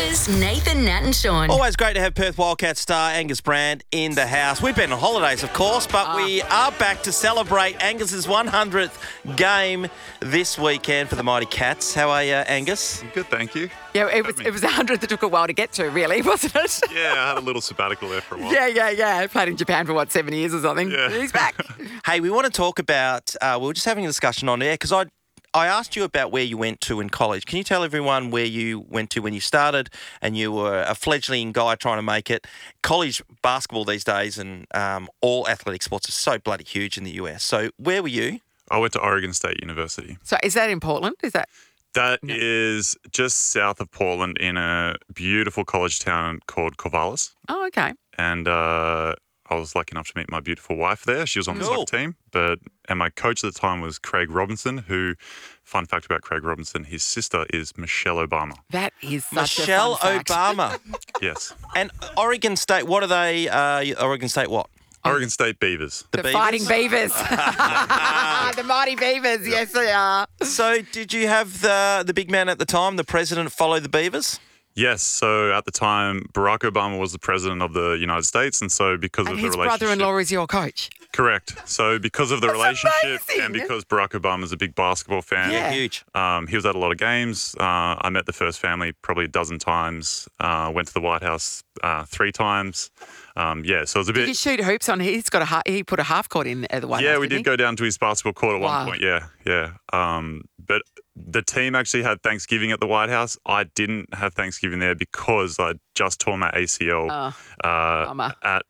Maccas, Nathan, Nat and Sean. Always great to have Perth Wildcats star Angus Brand in the house. We've been on holidays, of course, but we are back to celebrate Angus's 100th game this weekend for the Mighty Cats. How are you, Angus? Good, thank you. Yeah, it was 100 that took a while to get to, really, wasn't it? Yeah, I had a little sabbatical there for a while. Yeah. Played in Japan for, 7 years or something? Yeah. He's back. Hey, we want to talk about, we were just having a discussion on air because I asked you about where you went to in college. Can you tell everyone where you went to when you started and you were a fledgling guy trying to make it? College basketball these days and all athletic sports are so bloody huge in the US. So where were you? I went to Oregon State University. So is that in Portland? That is just south of Portland in a beautiful college town called Corvallis. Oh, okay. And I was lucky enough to meet my beautiful wife there. She was on the Cool. soccer team. And my coach at the time was Craig Robinson, who, fun fact about Craig Robinson, his sister is Michelle Obama. That is such Michelle a fun fact. Obama. Yes. And Oregon State, what are they? Oregon State what? Oregon State Beavers. The Beavers? Fighting Beavers. The Mighty Beavers, yes they are. So did you have the big man at the time, the president, follow the Beavers? Yes. So at the time, Barack Obama was the president of the United States. And so because And of the his relationship... brother-in-law is your coach. Correct. So because of the relationship amazing. and because Barack Obama's a big basketball fan, Yeah. Huge. he was at a lot of games. I met the first family probably a dozen times. Went to the White House 3 times. So it was a Did bit... you shoot hoops on? He put a half court in at the White House. Yeah, we didn't did he? go down to his basketball court at Wow. one point. Yeah. But the team actually had Thanksgiving at the White House. I didn't have Thanksgiving there because I just tore my ACL bummer. at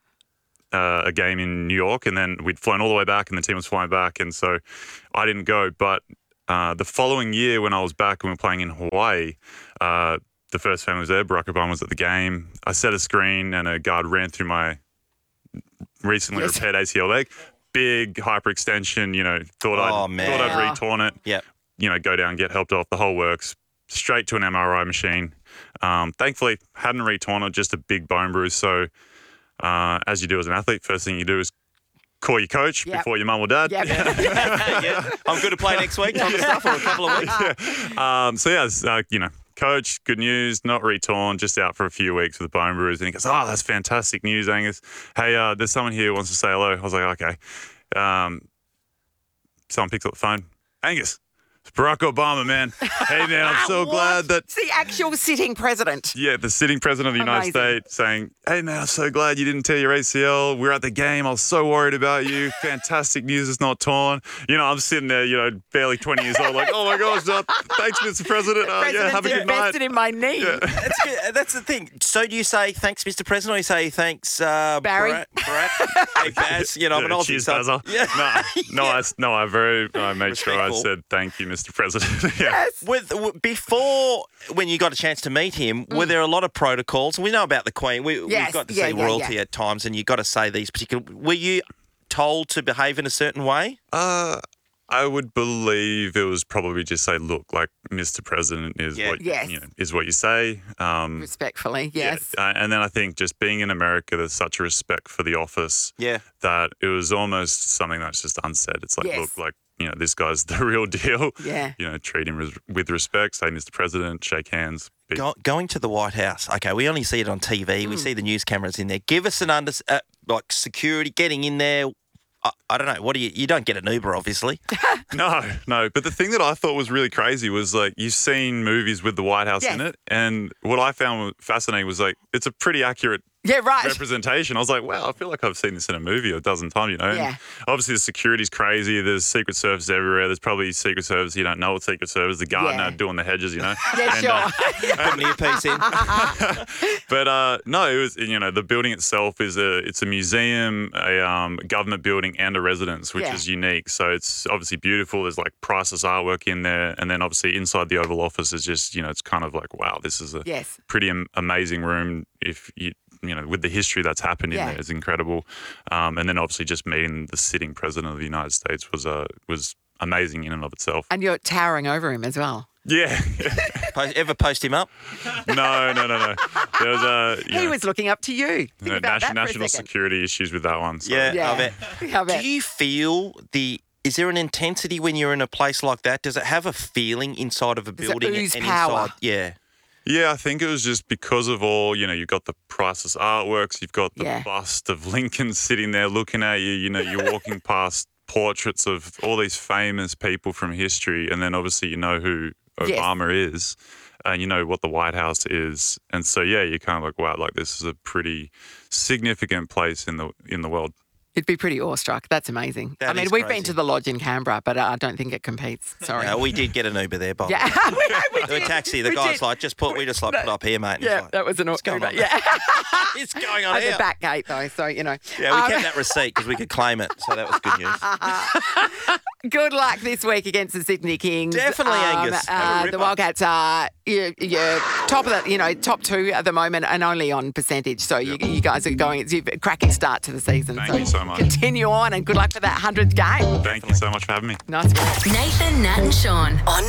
a game in New York, and then we'd flown all the way back, and the team was flying back, and so I didn't go. But the following year, when I was back and we were playing in Hawaii, the first family was there. Barack Obama was at the game. I set a screen, and a guard ran through my recently Yes. repaired ACL leg. Big hyperextension. Thought Oh, I'd man. re-torn it. Yep. Go down, get helped off. The whole works. Straight to an MRI machine. Thankfully, hadn't re-torn it, just a big bone bruise. So, as you do as an athlete, first thing you do is call your coach Yep. before your mum or dad. Yep. Yeah. I'm good to play next week type of stuff or a couple of weeks. Coach, good news, not re-torn, just out for a few weeks with a bone bruise. And he goes, "Oh, that's fantastic news, Angus. Hey, there's someone here who wants to say hello." I was like, "Okay." Someone picks up the phone. "Angus, it's Barack Obama, man. Hey, man, I'm so glad that..." It's the actual sitting president. Yeah, the sitting president of the United Amazing. States saying, "Hey, man, I'm so glad you didn't tear your ACL. We were at the game. I was so worried about you. Fantastic news it's not torn." I'm sitting there, barely 20 years old, like, "Oh, my gosh, thanks, Mr. President. Yeah, have a good night." invested in my knee. That's good. That's the thing. So do you say thanks, Mr. President, or you say thanks, Barry? Barack? Hey, Baz. I'm an Aussie. Cheers, so- Bazza. Yeah. I made sure I Respectful. said thank you, Mr. President. Yeah. Before, when you got a chance to meet him, were there a lot of protocols? We know about the Queen. We've Yes, got to yeah, see yeah, royalty yeah. at times, and you've got to say these particular... Were you told to behave in a certain way? I would believe it was probably just say, "Look, like Mr. President is Yeah. what Yes. is what you say." Respectfully, yes. Yeah, and then I think just being in America, there's such a respect for the office Yeah. that it was almost something that's just unsaid. It's like, Yes. look, like, this guy's the real deal. Yeah. Treat him with respect. Say, "Mr. President," shake hands. Going to the White House. Okay, we only see it on TV. We see the news cameras in there. Give us an like security, getting in there. I don't know. What do you don't get an Uber, obviously. No. But the thing that I thought was really crazy was like you've seen movies with the White House in Yes. it, and what I found fascinating was like it's a pretty accurate Yeah, right. representation. I was like, wow, I feel like I've seen this in a movie a dozen times, And Yeah. obviously the security's crazy. There's Secret Service everywhere. There's probably Secret Service you don't know what Secret Service. The gardener Yeah. doing the hedges, Yeah, And, sure. Put an earpiece in. But no, it was the building itself is it's a museum, a government building, and a residence, which Yeah. is unique. So it's obviously beautiful. There's like priceless artwork in there, and then obviously inside the Oval Office is just it's kind of like wow, this is a Yes. pretty amazing room. If you with the history that's happened in Yeah. there, it's incredible. And then obviously just meeting the sitting president of the United States was amazing in and of itself. And you're towering over him as well. Yeah. Ever post him up? No. There was He was looking up to you. Think about that for a national second. security issues with that one. So. Yeah. Yeah. I bet. I bet. Do you feel is there an intensity when you're in a place like that? Does it have a feeling inside of a Does it building ooze and power? inside? Yeah. Yeah, I think it was just because of all, you've got the priceless artworks, you've got the bust of Lincoln sitting there looking at you, you're walking past portraits of all these famous people from history, and then obviously you know who Obama is, and you know what the White House is. And so, you're kind of like, wow, like this is a pretty significant place in the world. It'd be pretty awestruck. That's amazing. That is we've crazy. been to the lodge in Canberra, but I don't think it competes. Sorry. No, we did get an Uber there, Bob. Yeah, we The did. taxi, the We guy's did. like, we just put up here, mate. And he's Yeah, like, that was an what's going on? Yeah. What's going on At here? the back gate, though, so, Yeah, we kept that receipt because we could claim it, so that was good news. Good luck this week against the Sydney Kings. Definitely, Angus. Have a The ripper. Wildcats are you're top of the, top two at the moment, and only on percentage. So you guys are going. It's a cracking start to the season. Thank you so much. Continue on, and good luck for that 100th game. Thank you so much for having me. Nice work. Nathan, Nat and Sean on